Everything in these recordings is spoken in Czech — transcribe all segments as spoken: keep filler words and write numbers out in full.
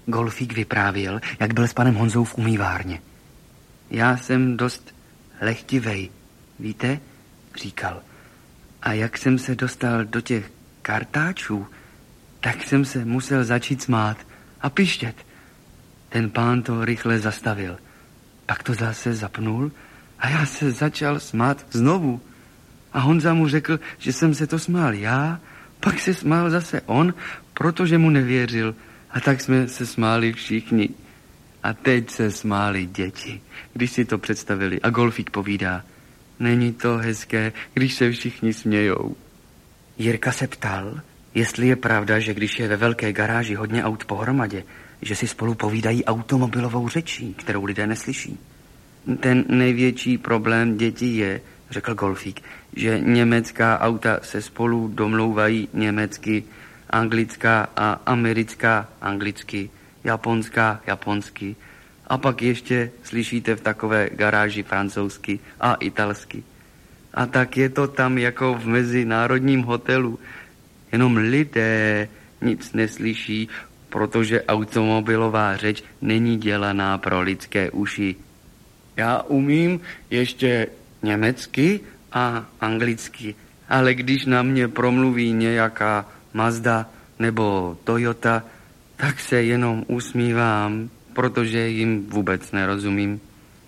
Golfík vyprávěl, jak byl s panem Honzou v umývárně. Já jsem dost lehtivej, víte, říkal. A jak jsem se dostal do těch kartáčů, tak jsem se musel začít smát a pištět. Ten pán to rychle zastavil. Pak to zase zapnul a já se začal smát znovu. A Honza mu řekl, že jsem se to smál já, pak se smál zase on, protože mu nevěřil. A tak jsme se smáli všichni. A teď se smáli děti, když si to představili. A Golfík povídá, není to hezké, když se všichni smějou. Jirka se ptal, jestli je pravda, že když je ve velké garáži hodně aut pohromadě, že si spolu povídají automobilovou řečí, kterou lidé neslyší. Ten největší problém dětí je, řekl Golfík, že německá auta se spolu domlouvají německy, anglická a americká anglicky, japonská japonsky a pak ještě slyšíte v takové garáži francouzsky a italsky. A tak je to tam jako v mezinárodním hotelu. Jenom lidé nic neslyší, protože automobilová řeč není dělaná pro lidské uši. Já umím ještě německy a anglicky, ale když na mě promluví nějaká Mazda nebo Toyota, tak se jenom usmívám, protože jim vůbec nerozumím.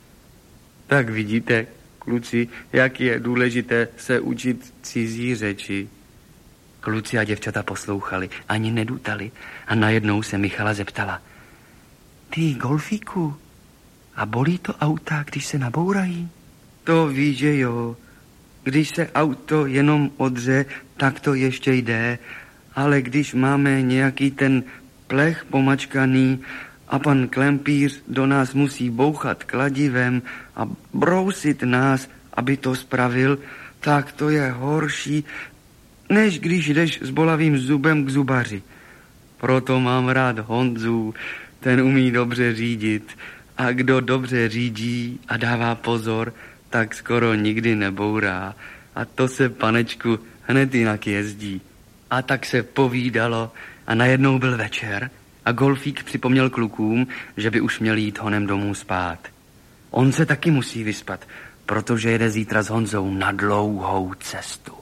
Tak vidíte, kluci, jak je důležité se učit cizí řeči. Kluci a děvčata poslouchali, ani nedutali a najednou se Michala zeptala. Ty, Golfíku, a bolí to auta, když se nabourají? To víš, že jo. Když se auto jenom odře, tak to ještě jde, ale když máme nějaký ten plech pomačkaný a pan klempíř do nás musí bouchat kladivem a brousit nás, aby to spravil, tak to je horší, než když jdeš s bolavým zubem k zubaři. Proto mám rád Honzu, ten umí dobře řídit a kdo dobře řídí a dává pozor, tak skoro nikdy nebourá. A to se, panečku, hned jinak jezdí. A tak se povídalo a najednou byl večer a Golfík připomněl klukům, že by už měli jít honem domů spát. On se taky musí vyspat, protože jede zítra s Honzou na dlouhou cestu.